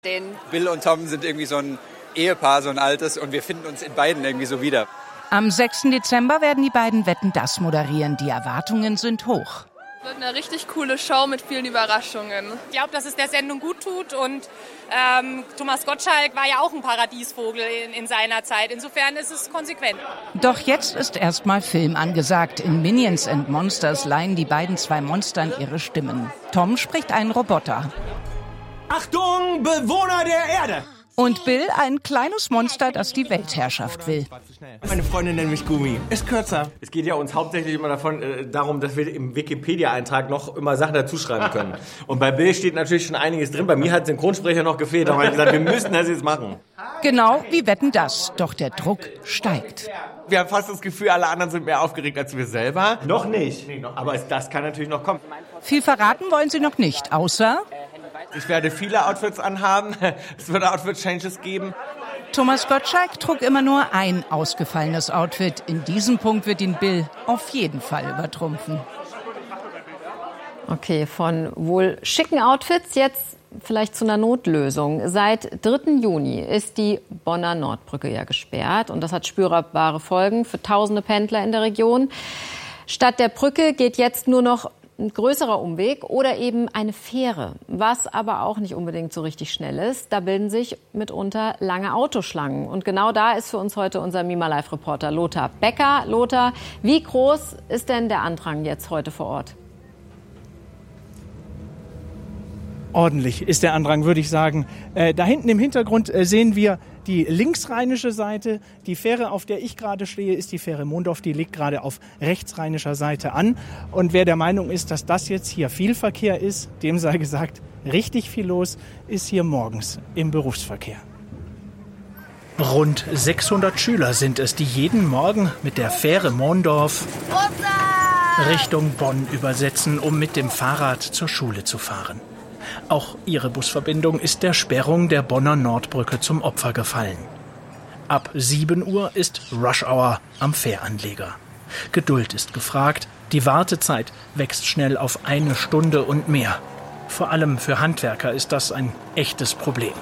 Bill und Tom sind irgendwie so ein Ehepaar, so ein altes, und wir finden uns in beiden irgendwie so wieder. Am 6. Dezember werden die beiden Wetten, dass moderieren. Die Erwartungen sind hoch. Es wird eine richtig coole Show mit vielen Überraschungen. Ich glaube, dass es der Sendung gut tut und Thomas Gottschalk war ja auch ein Paradiesvogel in seiner Zeit. Insofern ist es konsequent. Doch jetzt ist erstmal Film angesagt. In Minions and Monsters leihen die beiden zwei Monstern ihre Stimmen. Tom spricht einen Roboter. Achtung, Bewohner der Erde! Und Bill ein kleines Monster, das die Weltherrschaft will. Meine Freundin nennt mich Gummi. Ist kürzer. Es geht ja uns hauptsächlich immer darum, dass wir im Wikipedia-Eintrag noch immer Sachen dazuschreiben können. Und bei Bill steht natürlich schon einiges drin. Bei mir hat Synchronsprecher noch gefehlt. Da habe ich gesagt, wir müssen das jetzt machen. Genau wie Wetten, dass. Doch der Druck steigt. Wir haben fast das Gefühl, alle anderen sind mehr aufgeregt als wir selber. Noch nicht. Aber das kann natürlich noch kommen. Viel verraten wollen sie noch nicht, außer... Ich werde viele Outfits anhaben. Es wird Outfit-Changes geben. Thomas Gottschalk trug immer nur ein ausgefallenes Outfit. In diesem Punkt wird ihn Bill auf jeden Fall übertrumpfen. Okay, von wohl schicken Outfits jetzt vielleicht zu einer Notlösung. Seit 3. Juni ist die Bonner Nordbrücke ja gesperrt. Und das hat spürbare Folgen für tausende Pendler in der Region. Statt der Brücke geht jetzt nur noch ein größerer Umweg oder eben eine Fähre, was aber auch nicht unbedingt so richtig schnell ist. Da bilden sich mitunter lange Autoschlangen. Und genau da ist für uns heute unser Mima-Live-Reporter Lothar Becker. Lothar, wie groß ist denn der Andrang jetzt heute vor Ort? Ordentlich ist der Andrang, würde ich sagen. Da hinten im Hintergrund sehen wir die linksrheinische Seite. Die Fähre, auf der ich gerade stehe, ist die Fähre Mondorf. Die liegt gerade auf rechtsrheinischer Seite an. Und wer der Meinung ist, dass das jetzt hier viel Verkehr ist, dem sei gesagt, richtig viel los ist hier morgens im Berufsverkehr. Rund 600 Schüler sind es, die jeden Morgen mit der Fähre Mondorf Richtung Bonn übersetzen, um mit dem Fahrrad zur Schule zu fahren. Auch ihre Busverbindung ist der Sperrung der Bonner Nordbrücke zum Opfer gefallen. Ab 7 Uhr ist Rush Hour am Fähranleger. Geduld ist gefragt. Die Wartezeit wächst schnell auf 1 Stunde und mehr. Vor allem für Handwerker ist das ein echtes Problem.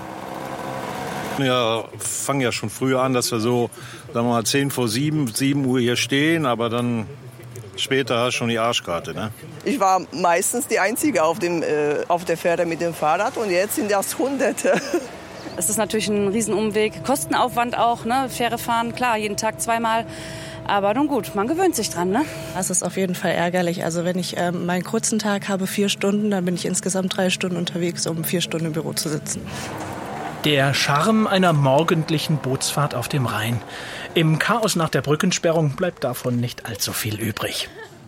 Wir fangen ja schon früher an, dass wir so, sagen wir mal, 7 Uhr hier stehen, aber dann später hast du schon die Arschkarte, ne? Ich war meistens die Einzige auf der Fähre mit dem Fahrrad und jetzt sind das Hunderte. Es ist natürlich ein Riesenumweg, Kostenaufwand auch, ne? Fähre fahren, klar, jeden Tag 2-mal. Aber nun gut, man gewöhnt sich dran, ne? Das ist auf jeden Fall ärgerlich. Also wenn ich meinen kurzen Tag habe, 4 Stunden, dann bin ich insgesamt 3 Stunden unterwegs, um 4 Stunden im Büro zu sitzen. Der Charme einer morgendlichen Bootsfahrt auf dem Rhein. Im Chaos nach der Brückensperrung bleibt davon nicht allzu viel übrig.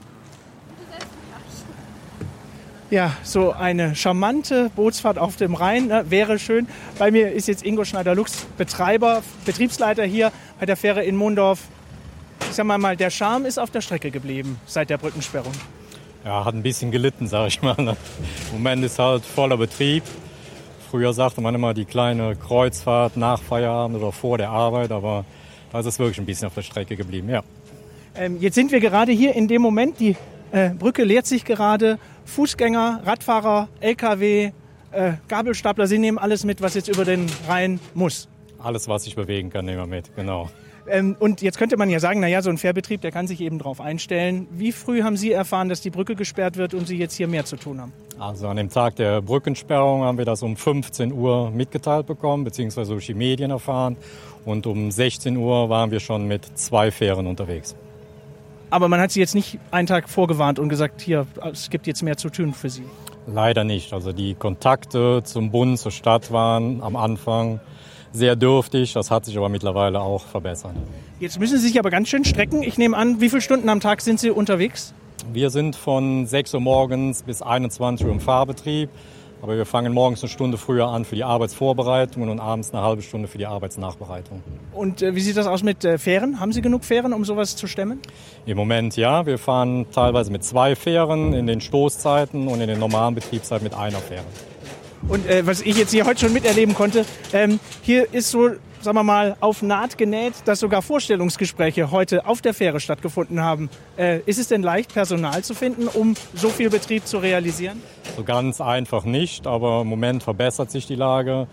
Ja, so eine charmante Bootsfahrt auf dem Rhein wäre schön. Bei mir ist jetzt Ingo Schneider-Lux, Betriebsleiter hier bei der Fähre in Mondorf. Ich sag mal, der Charme ist auf der Strecke geblieben seit der Brückensperrung. Ja, hat ein bisschen gelitten, sag ich mal. Im Moment ist halt voller Betrieb. Früher sagte man immer die kleine Kreuzfahrt nach Feierabend oder vor der Arbeit, aber da ist es wirklich ein bisschen auf der Strecke geblieben, ja. Jetzt sind wir gerade hier in dem Moment, die Brücke leert sich gerade. Fußgänger, Radfahrer, LKW, Gabelstapler, sie nehmen alles mit, was jetzt über den Rhein muss. Alles, was sich bewegen kann, nehmen wir mit, genau. Und jetzt könnte man ja sagen, naja, so ein Fährbetrieb, der kann sich eben drauf einstellen. Wie früh haben Sie erfahren, dass die Brücke gesperrt wird und Sie jetzt hier mehr zu tun haben? Also an dem Tag der Brückensperrung haben wir das um 15 Uhr mitgeteilt bekommen, beziehungsweise durch die Medien erfahren. Und um 16 Uhr waren wir schon mit 2 Fähren unterwegs. Aber man hat Sie jetzt nicht einen Tag vorgewarnt und gesagt, hier, es gibt jetzt mehr zu tun für Sie? Leider nicht. Also die Kontakte zum Bund, zur Stadt waren am Anfang sehr dürftig. Das hat sich aber mittlerweile auch verbessert. Jetzt müssen Sie sich aber ganz schön strecken. Ich nehme an, wie viele Stunden am Tag sind Sie unterwegs? Wir sind von 6 Uhr morgens bis 21 Uhr im Fahrbetrieb. Aber wir fangen morgens 1 Stunde früher an für die Arbeitsvorbereitung und abends 1/2 Stunde für die Arbeitsnachbereitung. Und wie sieht das aus mit Fähren? Haben Sie genug Fähren, um sowas zu stemmen? Im Moment ja. Wir fahren teilweise mit 2 Fähren in den Stoßzeiten und in den normalen Betriebszeiten mit 1 Fähre. Und was ich jetzt hier heute schon miterleben konnte, hier ist so, sagen wir mal, auf Naht genäht, dass sogar Vorstellungsgespräche heute auf der Fähre stattgefunden haben. Ist es denn leicht, Personal zu finden, um so viel Betrieb zu realisieren? So ganz einfach nicht, aber im Moment verbessert sich die Lage.